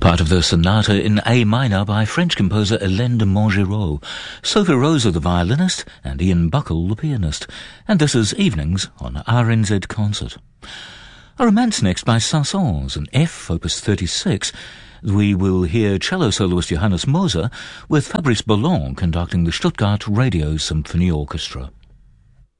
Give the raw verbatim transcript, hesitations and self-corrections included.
Part of the sonata in A minor by French composer Hélène de Montgeroux, Sophie Rosa the violinist, and Ian Buckle the pianist. And this is Evenings on R N Z Concert. A Romance next by Saint-Saëns, in F, opus thirty-six. We will hear cello soloist Johannes Moser with Fabrice Bellon conducting the Stuttgart Radio Symphony Orchestra.